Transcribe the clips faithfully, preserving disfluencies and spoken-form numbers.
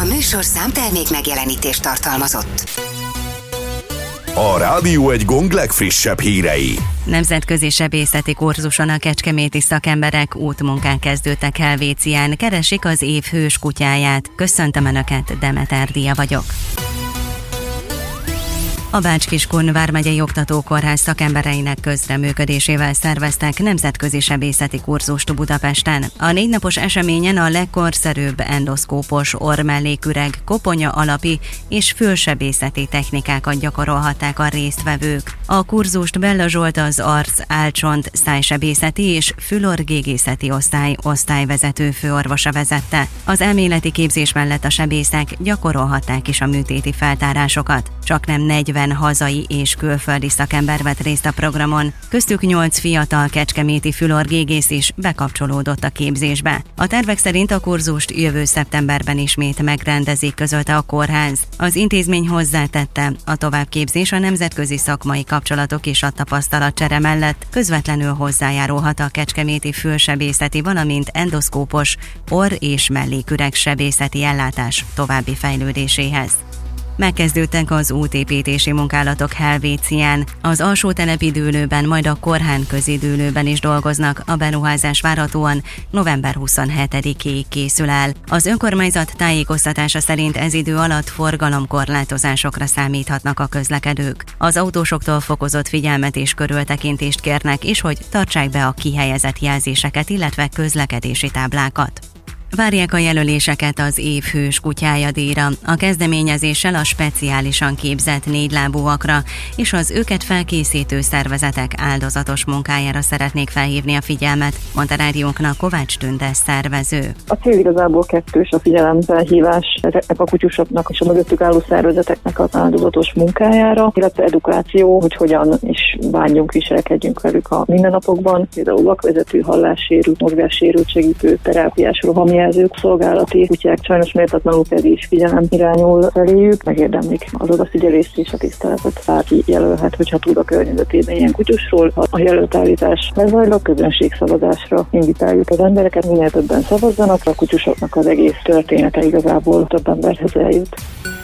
műsorszám termék megjelenítést tartalmazott. A Rádió egy gong legfrissebb hírei. Nemzetközi sebészeti kurzuson a kecskeméti szakemberek útmunkán kezdődtek Helvécián, keresik az év hős kutyáját. Köszöntöm Önöket, Demeter Dia vagyok. A Bács-Kiskun vármegyei oktatókórház szakembereinek közreműködésével szerveztek nemzetközi sebészeti kurzust Budapesten. A négy napos eseményen a legkorszerűbb endoszkópos orrmelléküreg, koponya alapi és fülsebészeti technikákat gyakorolhatták a résztvevők. A kurzust Bella Zsolt, az arc, álcsont, szájsebészeti és fülorrgégészeti osztály osztályvezető főorvosa vezette. Az elméleti képzés mellett a sebészek gyakorolhatták is a műtéti feltárásokat. Csaknem negyven hazai és külföldi szakember vett részt a programon, köztük nyolc fiatal kecskeméti fülorrgégész is bekapcsolódott a képzésbe. A tervek szerint a kurzust jövő szeptemberben ismét megrendezik, közölte a kórház. Az intézmény hozzátette, a továbbképzés a nemzetközi szakmai kapcsolatok és a tapasztalatcsere mellett közvetlenül hozzájárulhat a kecskeméti fülsebészeti, valamint endoszkópos orr- és melléküreg sebészeti ellátás további fejlődéséhez. Megkezdődtek az útépítési munkálatok Helvécián. Az alsó telepi dűlőben, majd a Korhán közi dűlőben is dolgoznak, a beruházás várhatóan november huszonhetedikéig készül el. Az önkormányzat tájékoztatása szerint ez idő alatt forgalomkorlátozásokra számíthatnak a közlekedők. Az autósoktól fokozott figyelmet és körültekintést kérnek, és hogy tartsák be a kihelyezett jelzéseket, illetve közlekedési táblákat. Várják a jelöléseket az év hős kutyája díjra. A kezdeményezéssel a speciálisan képzett négylábúakra és az őket felkészítő szervezetek áldozatos munkájára szeretnék felhívni a figyelmet, mondta rádiónknak Kovács Tünde szervező. A cél igazából kettős, a figyelemfelhívás ezeknek a kutyusoknak és a mögöttük álló szervezeteknek az áldozatos munkájára, illetve edukáció, hogy hogyan is bánjunk, viselkedjünk velük a mindennapokban, például vakvezető, hallássérült, mozgássérült segítő, terápiás rohamjelzők, szolgálati kutyák sajnos méltatlanul is figyelem irányul feléjük, megérdemlik az odafigyelést és a tiszteletet. Bárki jelölhet, hogyha tud a környezetében ilyen kutyusról. Ha a jelöltállítás lezajlott, közönségszavazásra invitáljuk az embereket, minél többen szavazzanak, a kutyusoknak az egész története igazából több emberhez eljut.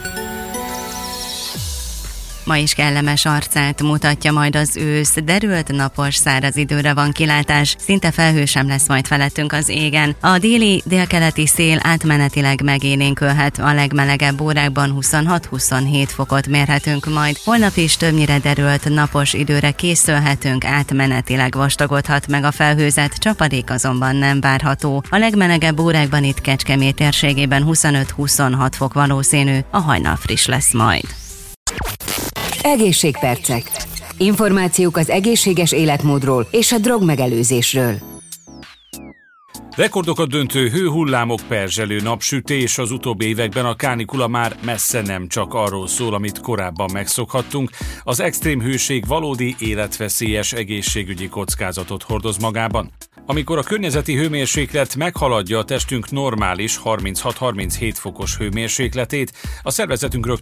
Ma is kellemes arcát mutatja majd az ősz, derült napos száraz időre van kilátás, szinte felhő sem lesz majd felettünk az égen. A déli, délkeleti szél átmenetileg megélénkülhet, a legmelegebb órákban huszonhat-huszonhét fokot mérhetünk majd. Holnap is többnyire derült napos időre készülhetünk, átmenetileg vastagodhat meg a felhőzet, csapadék azonban nem várható. A legmelegebb órákban itt Kecskemét térségében huszonöt-huszonhat fok valószínű, a hajnal friss lesz majd. Egészségpercek. Információk az egészséges életmódról és a drogmegelőzésről. Rekordokat döntő hőhullámok, perzselő napsütés, az utóbbi években a kánikula már messze nem csak arról szól, amit korábban megszokhattunk. Az extrém hőség valódi életveszélyes egészségügyi kockázatot hordoz magában. Amikor a környezeti hőmérséklet meghaladja a testünk normális harminchat-harminchét fokos hőmérsékletét, a szervezetünk rögtön